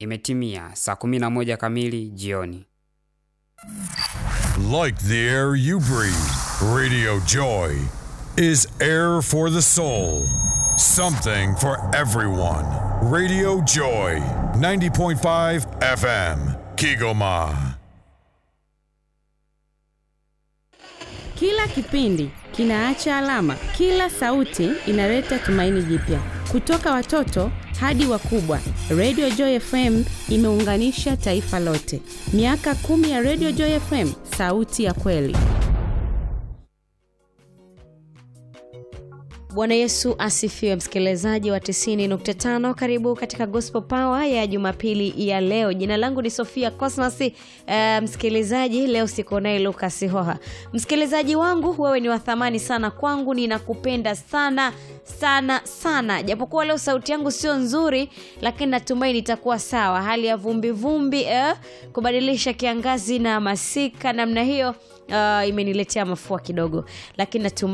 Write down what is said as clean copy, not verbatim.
Imetimia saa 11 kamili jioni. Like the air you breathe, Radio Joy is air for the soul. Something for everyone. Radio Joy, 90.5 FM, Kigoma. Kila kipindi kinaacha alama, kila sauti inaleta tumaini jipya. Kutoka watoto hadi wakubwa, Radio Joy FM imeunganisha taifa lote. Miaka 10 ya Radio Joy FM, sauti ya kweli. Bwana Yesu asifiwe, msikilizaji wa 90.5. Karibu katika Gospel Power ya Jumapili ya leo. Jina langu ni Sofia Cosmas. Msikilizaji, leo siko naye Lucas Hoha. Msikilizaji wangu, wewe ni wa thamani sana kwangu, ninakupenda sana sana sana. Japokuwa leo sauti yangu sio nzuri, lakini natumaini itakuwa sawa. Hali ya vumbi kubadilisha kiangazi na masika namna hiyo imeniletea mafua kidogo, lakini natumaini